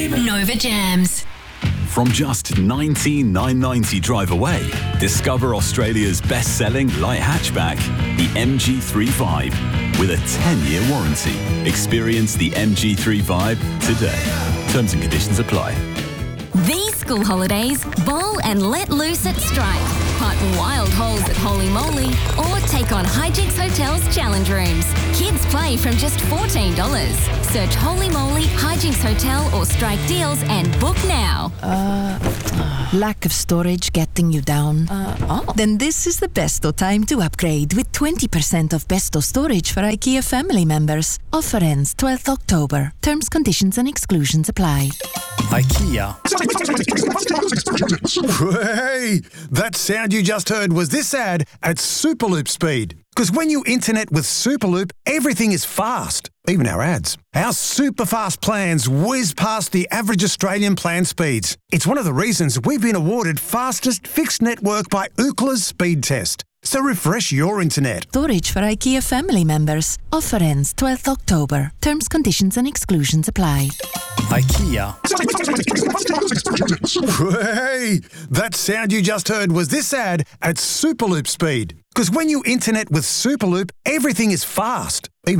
Nova Jams. From just $19,990 drive away, discover Australia's best-selling light hatchback, the MG3 Vibe, with a 10-year warranty. Experience the MG3 Vibe today. Terms and conditions apply. These school holidays, bowl and let loose at Strike. Putt wild holes at Holy Moly or take on Hijinks Hotel's challenge rooms. Kids play from just $14. Search Holy Moly, Hijinks Hotel or Strike deals and book now. Lack of storage getting you down? Then this is the Besto time to upgrade with 20% off Besto storage for IKEA family members. Offer ends 12th October. Terms, conditions and exclusions apply. IKEA. Hey, that sound you just heard was this ad at Superloop speed. Because when you internet with Superloop, everything is fast, even our ads. Our super fast plans whiz past the average Australian plan speeds. It's one of the reasons we've been awarded fastest fixed network by Ookla's speed test. So refresh your internet. Storage for IKEA family members. Offer ends 12th October. Terms, conditions and exclusions apply. IKEA. Hey, that sound you just heard was this ad at Superloop speed. Because when you internet with Superloop, everything is fast, even